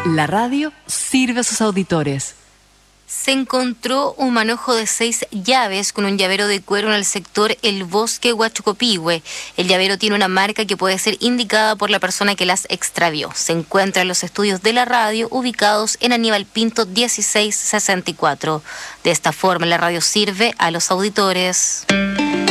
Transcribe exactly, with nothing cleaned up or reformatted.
La radio sirve a sus auditores. Se encontró un manojo de seis llaves con un llavero de cuero en el sector El Bosque Huachucopihue. El llavero tiene una marca que puede ser indicada por la persona que las extravió. Se encuentra en los estudios de la radio ubicados en Aníbal Pinto dieciséis sesenta y cuatro. De esta forma, la radio sirve a los auditores.